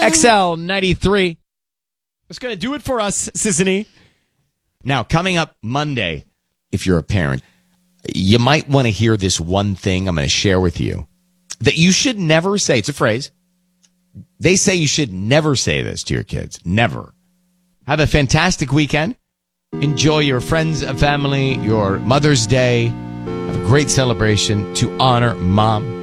XL 93. That's going to do it for us, Sissany. Now, coming up Monday, if you're a parent, you might want to hear this one thing I'm going to share with you that you should never say. It's a phrase. They say you should never say this to your kids. Never. Have a fantastic weekend. Enjoy your friends and family, your Mother's Day. Have a great celebration to honor Mom.